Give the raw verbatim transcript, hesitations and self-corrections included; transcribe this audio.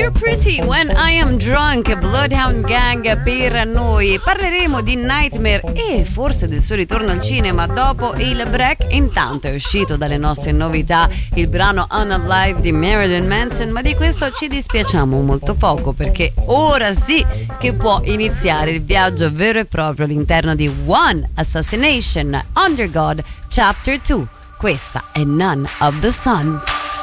You're Pretty When I Am Drunk, Bloodhound Gang per noi. Parleremo di Nightmare e forse del suo ritorno al cinema dopo il break. Intanto è uscito dalle nostre novità il brano Unalive di Marilyn Manson, ma di questo ci dispiacciamo molto poco, perché ora sì che può iniziare il viaggio vero e proprio all'interno di One Assassination Under God Chapter due. Questa è None of the Sons.